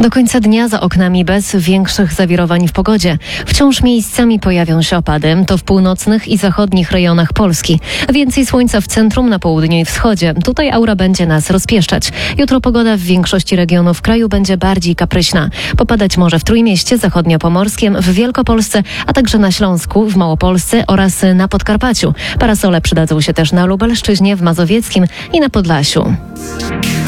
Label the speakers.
Speaker 1: Do końca dnia za oknami bez większych zawirowań w pogodzie. Wciąż miejscami pojawią się opady. To w północnych i zachodnich rejonach Polski. Więcej słońca w centrum, na południu i wschodzie. Tutaj aura będzie nas rozpieszczać. Jutro pogoda w większości regionów kraju będzie bardziej kapryśna. Popadać może w Trójmieście, zachodniopomorskiem, w Wielkopolsce, a także na Śląsku, w Małopolsce oraz na Podkarpaciu. Parasole przydadzą się też na Lubelszczyźnie, w Mazowieckim i na Podlasiu.